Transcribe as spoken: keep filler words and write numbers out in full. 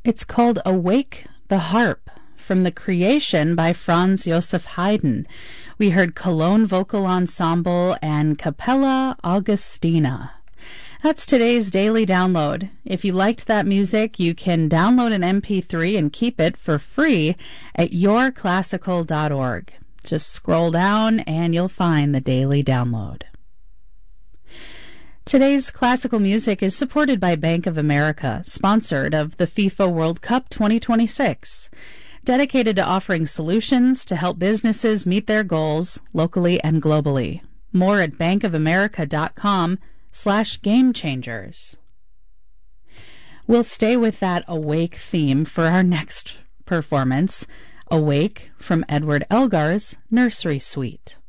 It's called Awake the Harp, from the Creation by Franz Joseph Haydn. We heard Cologne Vocal Ensemble and Capella Augustina. That's today's daily download. If you liked that music, you can download an M P three and keep it for free at your classical dot org. Just scroll down and you'll find the daily download. Today's classical music is supported by Bank of America, sponsored of the FIFA World Cup twenty twenty-six, dedicated to offering solutions to help businesses meet their goals locally and globally. More at bankofamerica.com slash game changers. We'll stay with that Awake theme for our next performance, Awake from Edward Elgar's Nursery Suite.